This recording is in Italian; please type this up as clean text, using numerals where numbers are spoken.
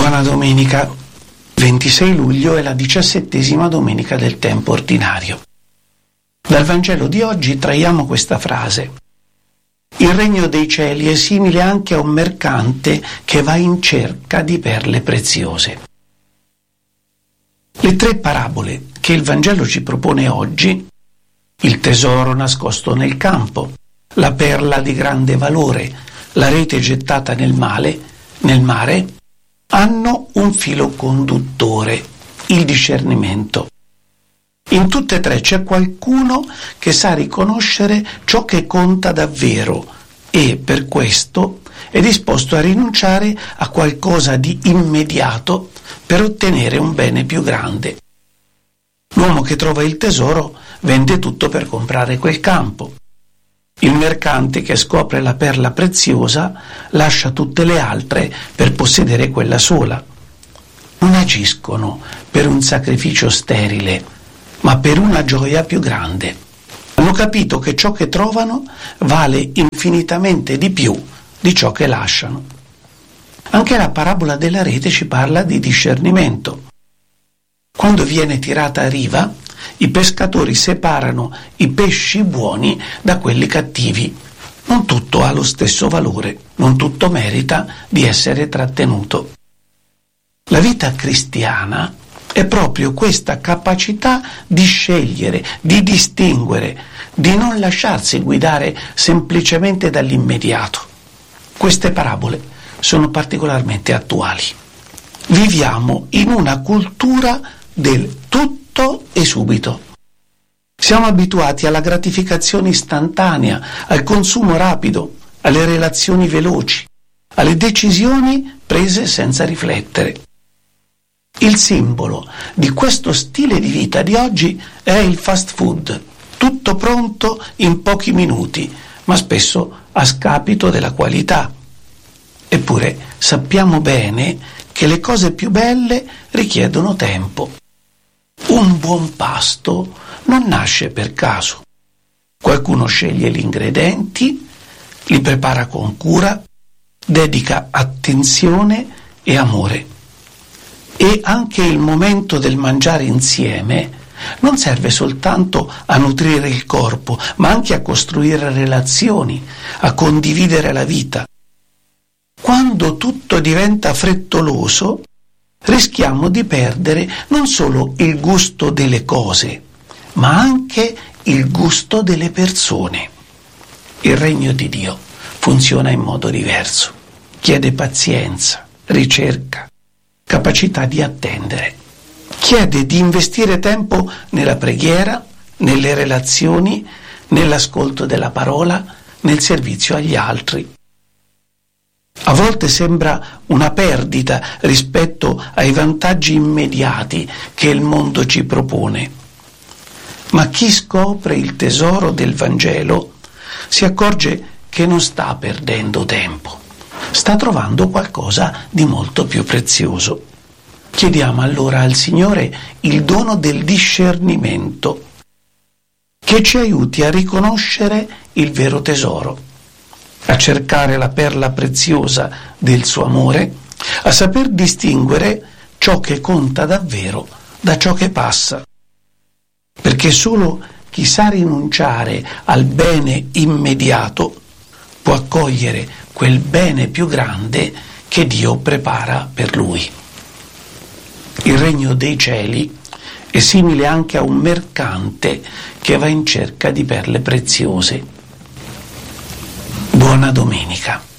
Buona domenica. 26 luglio è la 17ª domenica del tempo ordinario. Dal Vangelo di oggi traiamo questa frase: il regno dei cieli è simile anche a un mercante che va in cerca di perle preziose. Le tre parabole che il Vangelo ci propone oggi, il tesoro nascosto nel campo, la perla di grande valore, la rete gettata nel mare, hanno un filo conduttore, il discernimento. In tutte e tre c'è qualcuno che sa riconoscere ciò che conta davvero e per questo è disposto a rinunciare a qualcosa di immediato per ottenere un bene più grande. L'uomo che trova il tesoro vende tutto per comprare quel campo. Il mercante che scopre la perla preziosa lascia tutte le altre per possedere quella sola. Non agiscono per un sacrificio sterile, ma per una gioia più grande. Hanno capito che ciò che trovano vale infinitamente di più di ciò che lasciano. Anche la parabola della rete ci parla di discernimento. Quando viene tirata a riva, i pescatori separano i pesci buoni da quelli cattivi. Non tutto ha lo stesso valore, non tutto merita di essere trattenuto. La vita cristiana è proprio questa capacità di scegliere, di distinguere, di non lasciarsi guidare semplicemente dall'immediato. Queste parabole sono particolarmente attuali. Viviamo in una cultura del tutto e subito. Siamo abituati alla gratificazione istantanea, al consumo rapido, alle relazioni veloci, alle decisioni prese senza riflettere. Il simbolo di questo stile di vita di oggi è il fast food, tutto pronto in pochi minuti, ma spesso a scapito della qualità. Eppure sappiamo bene che le cose più belle richiedono tempo. Un buon pasto non nasce per caso. Qualcuno sceglie gli ingredienti, li prepara con cura, dedica attenzione e amore. E anche il momento del mangiare insieme non serve soltanto a nutrire il corpo, ma anche a costruire relazioni, a condividere la vita. Quando tutto diventa frettoloso, rischiamo di perdere non solo il gusto delle cose, ma anche il gusto delle persone. Il regno di Dio funziona in modo diverso. Chiede pazienza, ricerca, capacità di attendere. Chiede di investire tempo nella preghiera, nelle relazioni, nell'ascolto della parola, nel servizio agli altri. A volte sembra una perdita rispetto ai vantaggi immediati che il mondo ci propone. Ma chi scopre il tesoro del Vangelo si accorge che non sta perdendo tempo, sta trovando qualcosa di molto più prezioso. Chiediamo allora al Signore il dono del discernimento, che ci aiuti a riconoscere il vero tesoro, a cercare la perla preziosa del suo amore, a saper distinguere ciò che conta davvero da ciò che passa. Perché solo chi sa rinunciare al bene immediato può accogliere quel bene più grande che Dio prepara per lui. Il regno dei cieli è simile anche a un mercante che va in cerca di perle preziose. Buona domenica.